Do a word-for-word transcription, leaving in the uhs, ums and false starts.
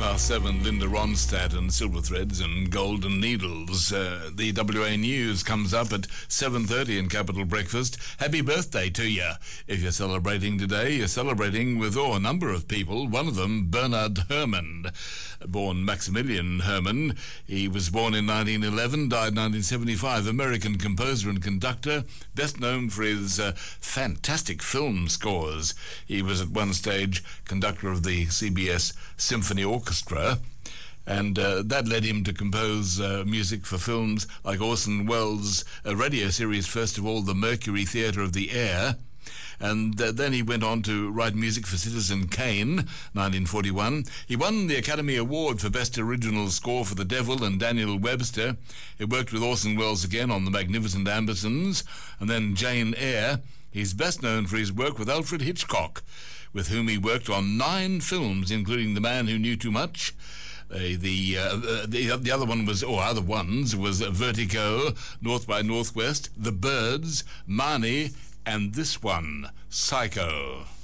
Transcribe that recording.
past seven, Linda Ronstadt and Silver Threads and Golden Needles. Uh, the W A News comes up at seven thirty in Capital Breakfast. Happy birthday to you. If you're celebrating today, you're celebrating with, oh, a number of people. One of them, Bernard Herrmann, born Maximilian Herrmann. He was born in nineteen eleven, died nineteen seventy-five. American composer and conductor, best known for his uh, fantastic film scores. He was at one stage conductor of the C B S Symphony Orchestra, and uh, that led him to compose uh, music for films like Orson Welles' uh, radio series, first of all, The Mercury Theatre of the Air, and uh, then he went on to write music for Citizen Kane, nineteen forty-one. He won the Academy Award for Best Original Score for The Devil and Daniel Webster. He worked with Orson Welles again on The Magnificent Ambersons, and then Jane Eyre. He's best known for his work with Alfred Hitchcock, with whom he worked on nine films, including The Man Who Knew Too Much. Uh, the, uh, the the other one was, or other ones, was Vertigo, North by Northwest, The Birds, Marnie, and this one, Psycho.